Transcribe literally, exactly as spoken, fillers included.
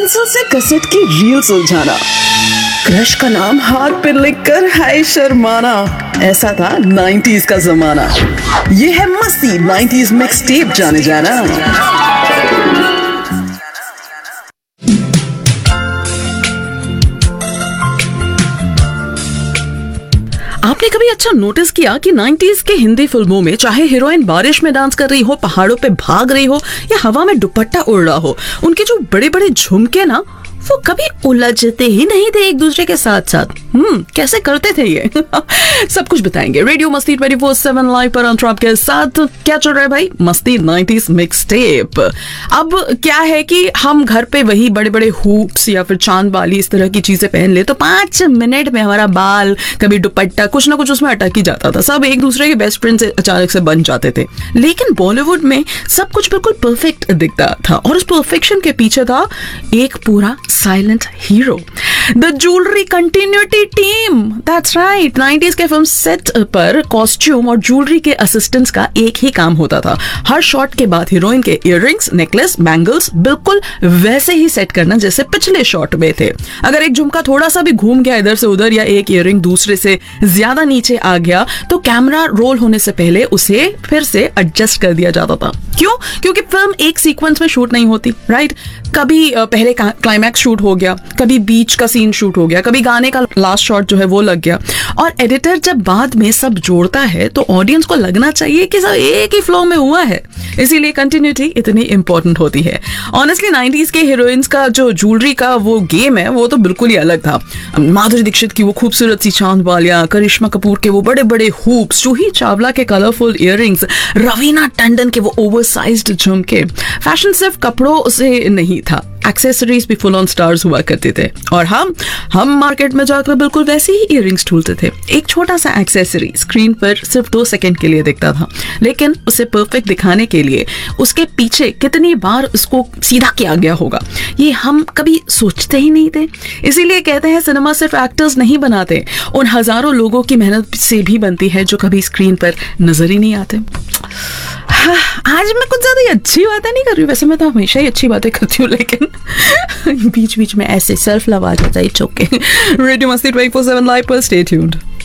Pencil से cassette की reel सुलझाना, क्रश का नाम हाथ पे लिखकर हाय शर्माना, ऐसा था नाइंटीज़ का जमाना। ये है मस्ती नाइंटीज़ मिक्स टेप जाने जाना। आपने कभी अच्छा नोटिस किया कि नाइंटीज़ के हिंदी फिल्मों में चाहे हीरोइन बारिश में डांस कर रही हो, पहाड़ों पे भाग रही हो या हवा में दुपट्टा उड़ रहा हो, उनके जो बड़े बड़े झुमके ना वो कभी उलझते ही नहीं थे एक दूसरे के साथ साथ। हम्म कैसे करते थे ये सब कुछ बताएंगे रेडियो मस्ती ट्वेंटी फोर सेवन लाइव पर अंतराप के साथ। क्या चल रहा है भाई? मस्ती नाइंटीज़ मिक्स टेप। अब क्या है कि हम घर पे वही बड़े बड़े हुप्स या फिर चांद वाली इस तरह की चीजें पहन ले तो पांच मिनट में हमारा बाल, कभी दुपट्टा, कुछ ना कुछ उसमें अटक ही जाता था। सब एक दूसरे के बेस्ट फ्रेंड से अचानक से बन जाते थे। लेकिन बॉलीवुड में सब कुछ बिल्कुल परफेक्ट दिखता था और उस परफेक्शन के पीछे था एक पूरा silent hero, the jewellery continuity team. That's right, nineties के फिल्म सेट पर कॉस्ट्यूम और ज्वेलरी के असिस्टेंट्स का एक ही काम होता था। हर शॉट के बाद हीरोइन के इयररिंग्स, नेकलेस, बैंगल्स बिल्कुल वैसे ही सेट करना जैसे पिछले शॉट में थे। अगर एक झुमका थोड़ा सा भी घूम गया इधर से उधर या एक इयररिंग दूसरे से ज्यादा नीचे आ गया तो कैमरा रोल होने से पहले उसे फिर से एडजस्ट कर दिया जाता था। क्यों? क्योंकि फिल्म एक सीक्वेंस में शूट नहीं होती, राइट? कभी पहले क्लाइमैक्स शूट हो गया, कभी बीच का सीन शूट हो गया, कभी गाने का लास्ट शॉट जो है वो लग गया। और एडिटर जब बाद में सब जोड़ता है तो ऑडियंस को लगना चाहिए कि सब एक ही फ्लो में हुआ है। इसीलिए कंटिन्यूटी इतनी इंपॉर्टेंट होती है। ऑनेस्टली नाइंटीज़ के हीरोइंस का जो ज्वेलरी का वो गेम है वो तो बिल्कुल ही अलग था। माधुरी दीक्षित की वो खूबसूरत सी चांद वालियां, करिश्मा कपूर के वो बड़े बड़े हुप्स, जूही चावला के कलरफुल इयररिंग्स, रवीना टंडन के वो ओवरसाइज्ड झुमके। फैशन सिर्फ कपड़ों से नहीं था, एक्सेसरीज भी फुल ऑन स्टार्स हुआ करते थे। और हम हम मार्केट में जाकर बिल्कुल वैसे ही इयररिंग्स ढूंढते थे। एक छोटा सा एक्सेसरी स्क्रीन पर सिर्फ दो सेकंड के लिए दिखता था, लेकिन उसे परफेक्ट दिखाने के लिए उसके पीछे कितनी बार उसको सीधा किया गया होगा ये हम कभी सोचते ही नहीं थे। इसीलिए कहते हैं सिनेमा सिर्फ एक्टर्स नहीं बनाते, उन हजारों लोगों की मेहनत से भी बनती है जो कभी स्क्रीन पर नजर ही नहीं आते। हाँ, आज मैं कुछ ज्यादा ही अच्छी बातें नहीं कर रही हूँ, वैसे मैं तो हमेशा ही अच्छी बातें करती हूँ, लेकिन बीच बीच में ऐसे सेल्फ लव आ जाता है। It's okay. रेडियो मस्ती ट्वेंटी फोर सेवन लाइव पर स्टे ट्यून्ड।